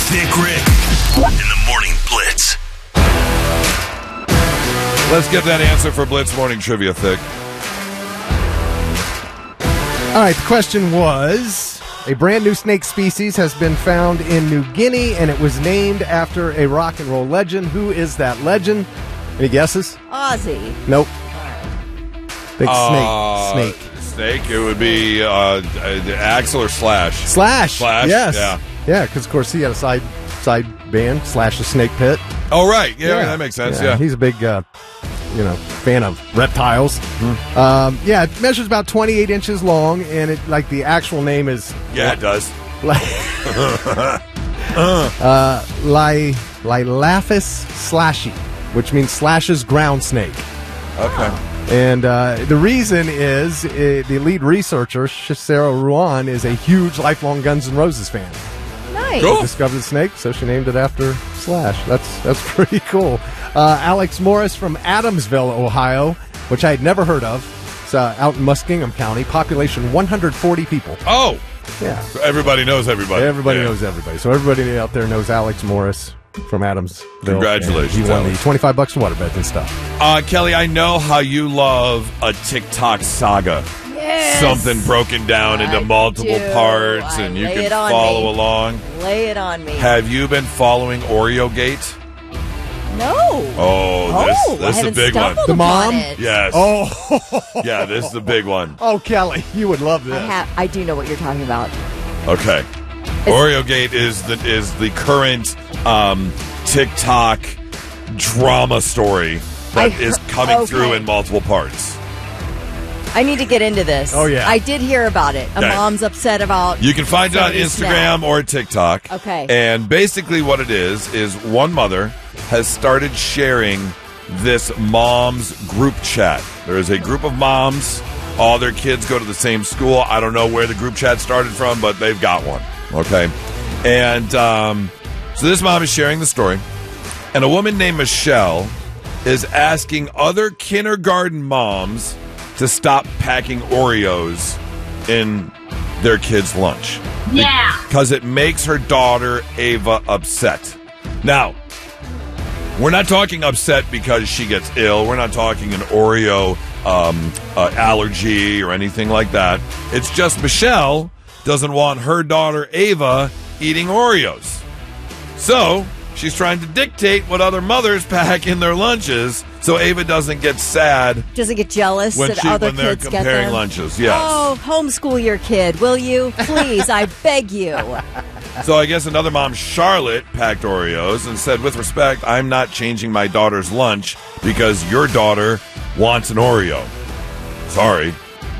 Thick Rick in the Morning Blitz. Let's get that answer for Blitz Morning Trivia, Thick. All right, the question was, a brand new snake species has been found in New Guinea, and it was named after a rock and roll legend. Who is that legend? Any guesses? Ozzy. Nope. Big snake. Snake, it would be Axl or Slash. Slash, yes. Yeah, because, of course, he had a side band, Slash the Snake Pit. Oh, right. Yeah, that makes sense, yeah. He's a big, fan of reptiles. It measures about 28 inches long, and the actual name is... Yeah, it does. Lilaphus slashy, which means Slash's ground snake. Okay. And the reason is the lead researcher, Sarah Ruan, is a huge lifelong Guns N' Roses fan. Nice. Cool. Discovered the snake, so she named it after Slash. That's pretty cool. Alex Morris from Adamsville, Ohio, which I had never heard of. It's out in Muskingum County. Population 140 people. Oh. Yeah. So everybody knows everybody. Everybody knows everybody. So everybody out there knows Alex Morris from Adamsville. Congratulations, He won the Alex. $25 in water beds and stuff. Kelly, I know how you love a TikTok saga. Yes. Something broken down into multiple do. parts, and you Lay can it on follow me. along. Lay it on me. Have you been following Oreo Gate? No. Oh, this I is a big one. stumbled The upon mom? it. Yes. Oh, Yeah, this is the big one. oh, Kelly, you would love this. I do know what you're talking about. Okay. Oreo Gate is the current TikTok drama story that is coming through in multiple parts. I need to get into this. Oh, yeah. I did hear about it. A Okay. mom's upset about... You can find it on somebody's Instagram snack. or TikTok. Okay. And basically what it is one mother has started sharing this mom's group chat. There is a group of moms. All their kids go to the same school. I don't know where the group chat started from, but they've got one. Okay. And so this mom is sharing the story. And a woman named Michelle is asking other kindergarten moms to stop packing Oreos in their kids' lunch. Yeah. Because it makes her daughter, Ava, upset. Now, we're not talking upset because she gets ill. We're not talking an Oreo allergy or anything like that. It's just Michelle doesn't want her daughter, Ava, eating Oreos. So she's trying to dictate what other mothers pack in their lunches so Ava doesn't get sad Doesn't get jealous when that other they're kids get comparing them. lunches. Yes. Oh, homeschool your kid, will you? Please, I beg you. So I guess another mom, Charlotte, packed Oreos and said, with respect, I'm not changing my daughter's lunch because your daughter wants an Oreo. Sorry.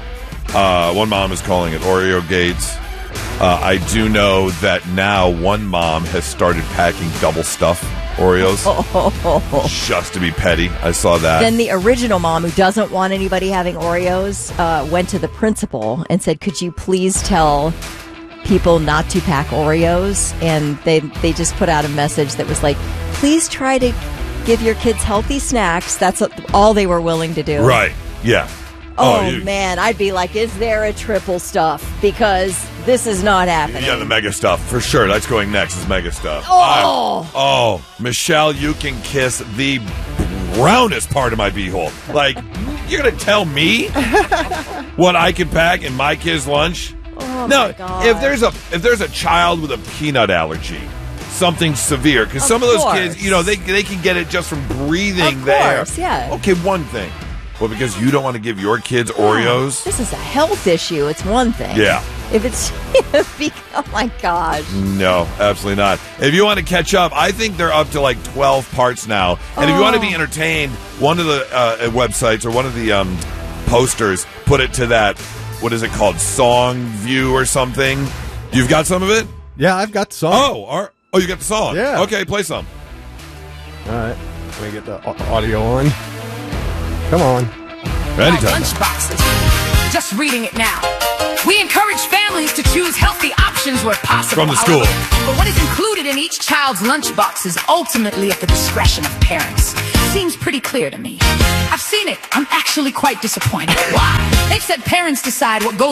One mom is calling it Oreo Gates. I do know that now one mom has started packing double stuff Oreos just to be petty. I saw that. Then the original mom, who doesn't want anybody having Oreos, went to the principal and said, could you please tell people not to pack Oreos? And they just put out a message that was like, please try to give your kids healthy snacks. That's all they were willing to do. Right. Yeah. Oh, man, I'd be like, is there a triple stuff? Because this is not happening. Yeah, the mega stuff. For sure. That's going next is mega stuff. Oh. Michelle, you can kiss the brownest part of my beehole. Like, you're going to tell me what I can pack in my kid's lunch? Oh, no, my God. if there's a child with a peanut allergy, something severe, because some of those kids, they can get it just from breathing Of there. course, yeah. Okay, one thing. Well, because you don't want to give your kids Oreos? This is a health issue. It's one thing. Yeah. If it's... oh, my gosh. No, absolutely not. If you want to catch up, I think they're up to like 12 parts now. And if you want to be entertained, one of the websites or one of the posters put it to that, what is it called, Song View or something? You've got some of it? Yeah, I've got the song. Oh, you got the song? Yeah. Okay, play some. All right. Let me get the audio on. Come on. Anytime. Lunchboxes. Just reading it now. We encourage families to choose healthy options where possible. From the school. However, but what is included in each child's lunchbox is ultimately at the discretion of parents. Seems pretty clear to me. I've seen it. I'm actually quite disappointed. Why? They've said parents decide what goes